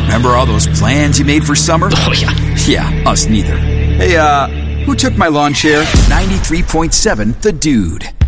Remember all those plans you made for summer? Oh, yeah. Yeah, us neither. Hey, who took my lawn chair? 93.7 The Dude.